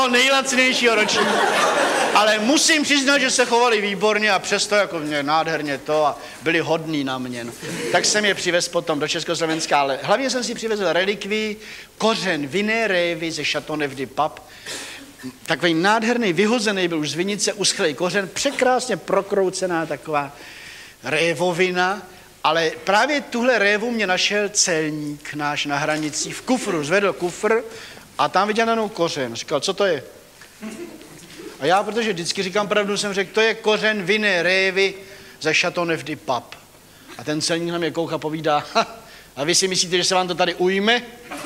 toho nejlacinějšího ročníku. Ale musím přiznat, že se chovali výborně a přesto jako mě nádherně to a byli hodní na mě. No. Tak jsem je přivez potom do Československa, ale hlavně jsem si přivezl relikví, kořen vinné révy ze Chateauneuf du Pape. Takový nádherný, vyhozený byl už z vinice, uschlej kořen, překrásně prokroucená taková révovina, ale právě tuhle révu mě našel celník náš na hranici v kufru, zvedl kufr a tam viděl najednou kořen. Říkal, co to je? A já, protože vždycky říkám pravdu, jsem řekl, to je kořen vinné révy ze Chateauneuf du Pape. A ten celník na mě koucha, povídá, a vy si myslíte, že se vám to tady ujme?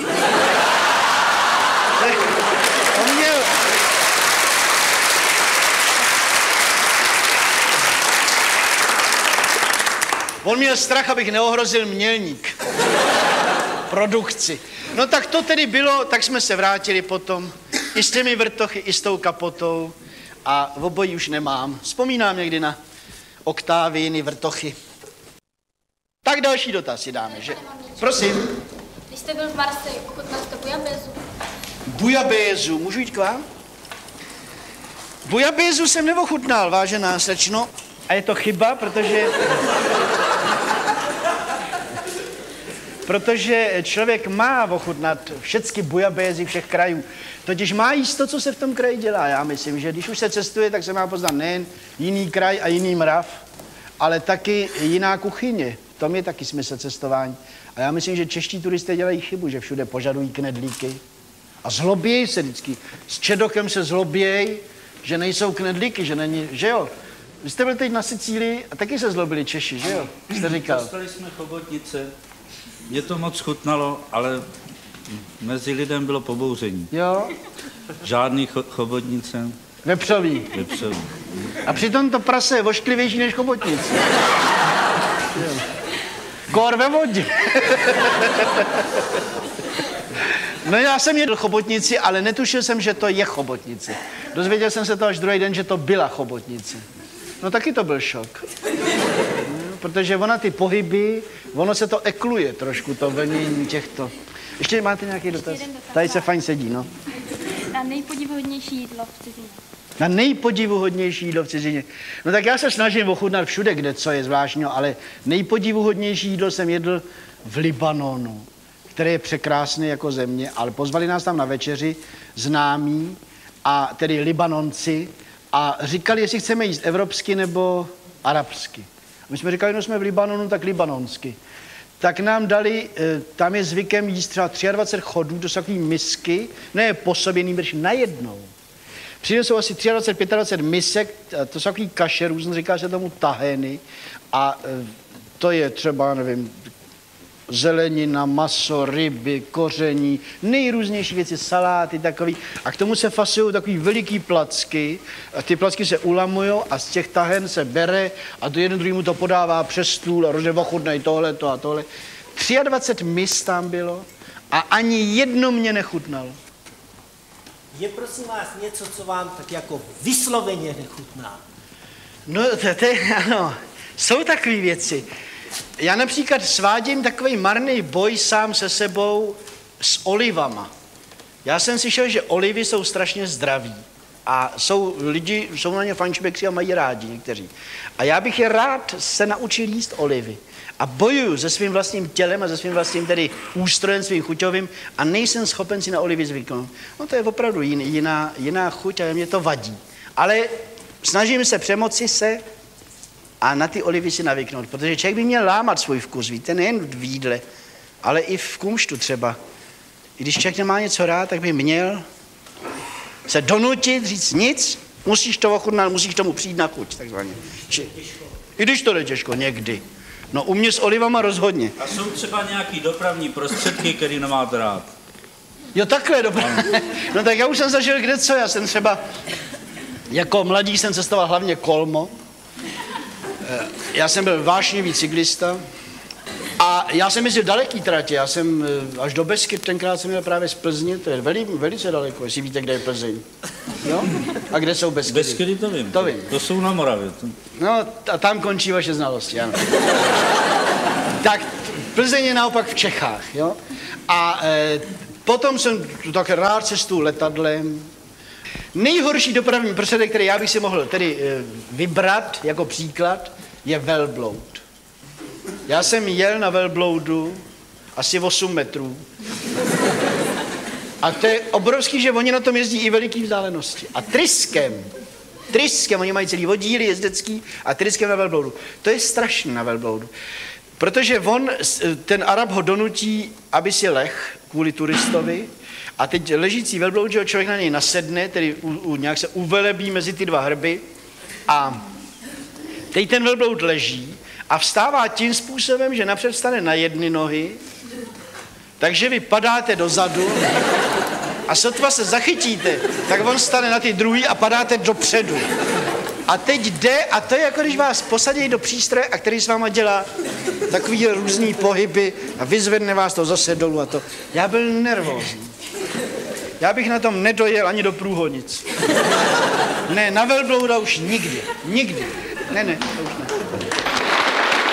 On měl strach, abych neohrozil mělník. Produkci. No tak to tedy bylo, tak jsme se vrátili potom. I s těmi vrtochy, i s tou kapotou. A v obojí už nemám. Vzpomínám někdy na oktáviny, vrtochy. Tak další dotaz si dáme, že? Prosím. Když jste byl v Marseille, ochutnal jste bujabézu? Bujabézu, můžu jít k vám? Bujabézu jsem neochutnal, vážená slečno. A je to chyba, protože člověk má ochutnat všechny bujabézy všech krajů. Totiž má jíst to, co se v tom kraji dělá. Já myslím, že když už se cestuje, tak se má poznat nejen jiný kraj a jiný mrav, ale taky jiná kuchyně. V tom je taky smysl cestování. A já myslím, že čeští turisté dělají chybu, že všude požadují knedlíky. A zlobějí se vždycky. S čedochem se zlobějí, že nejsou knedlíky, že jo? Vy jste byl teď na Sicílii a taky se zlobili Češi, že jo? Jste říkal. Dostali jsme chobotnice, mě to moc chutnalo, ale mezi lidem bylo pobouření. Jo? Žádný chobotnice. Vepřový. Vepřový. A přitom to prase je ošklivější než chobotnice. Kor ve vodě. No já jsem jedl chobotnici, ale netušil jsem, že to je chobotnice. Dozvěděl jsem se to až druhý den, že to byla chobotnice. No taky to byl šok. Protože ona ty pohyby, ono se to ekluje trošku, to vlnění těchto. Ještě máte nějaký dotaz? Tady se fajn sedí, no. Na nejpodivuhodnější jídlo v cizině. Na nejpodivuhodnější jídlo v cizině. No tak já se snažím ochutnat všude, kde co je zvláštního, ale nejpodivuhodnější jídlo jsem jedl v Libanonu, které je překrásné jako země, ale pozvali nás tam na večeři známí, a tedy Libanonci, a říkali, jestli chceme jíst evropsky nebo arabsky. My jsme říkali, no jsme v Libanonu, tak libanonsky. Tak nám dali, tam je zvykem jíst třeba 23 chodů, to jsou takové misky, ne po sobě, nýbrž najednou. Přinesou asi 23, 25 misek, to jsou takový kaše, různě říká se tomu taheny, a to je třeba, nevím, zelenina, maso, ryby, koření, nejrůznější věci, saláty takový. A k tomu se fasují takový veliký placky. A ty placky se ulamujou a z těch tahen se bere a to jeden druhýmu to podává přes stůl a rozře ochutnej tohleto a tohle. 23 mis tam bylo a ani jedno mě nechutnalo. Je prosím vás něco, co vám tak jako vysloveně nechutná? No, ano, jsou takové věci. Já například svádím takový marný boj sám se sebou s olivama. Já jsem slyšel, že olivy jsou strašně zdraví a jsou na ně fančbekři a mají rádi někteří. A já bych je rád se naučil jíst olivy. A bojuju se svým vlastním tělem a se svým vlastním tedy ústrojem svým chuťovým a nejsem schopen si na olivy zvyknout. No to je opravdu jiná chuť a mě to vadí. Ale snažím se přemoci se a na ty olivy si navyknout, protože člověk by měl lámat svůj vkus, víte, nejen v jídle, ale i v kumštu třeba. I když člověk nemá něco rád, tak by měl se donutit, říct nic, musíš to ochutnat, musíš tomu přijít na chuť, takzvaně. I když to jde těžko, někdy. No u mě s olivama rozhodně. A jsou třeba nějaký dopravní prostředky, který nemáte rád? Jo, takhle, dobrá. No tak já už jsem zažil kde co, já jsem třeba, jako mladík jsem cestoval hlavně kolmo. Já jsem byl vášnivý cyklista a já jsem jezdil daleký tratě, já jsem až do Beskyt, tenkrát jsem měl právě z Plzně, to je velice daleko, jestli víte, kde je Plzeň. Jo? A kde jsou Beskydy? Beskydy to vím. To vím. To jsou na Moravě. No a tam končí vaše znalosti, ano. Tak Plzeň je naopak v Čechách, jo? A potom jsem tak rád cestuju letadlem. Nejhorší dopravní prostředek, který já bych si mohl tedy vybrat jako příklad, je velbloud. Já jsem jel na velbloudu asi 8 metrů. A to je obrovský, že oni na tom jezdí i veliký vzdálenosti. A tryskem, oni mají celý oddíly jezdecký a tryskem na velbloudu. To je strašný na velbloudu. Protože ten Arab ho donutí, aby si leh kvůli turistovi, a teď ležící velbloud, že člověk na něj nasedne, tedy nějak se uvelebí mezi ty dva hrby a teď ten velbloud leží a vstává tím způsobem, že napřed vstane na jedny nohy, takže vy padáte dozadu a sotva se zachytíte, tak on stane na ty druhý a padáte dopředu. A teď jde, a to je jako když vás posadí do přístroje, a který s váma dělá takový různý pohyby a vyzvedne vás to zase dolů a to. Já byl nervózní. Já bych na tom nedojel ani do Průhonic. Ne, na velblouda už nikdy. Ne, to už ne.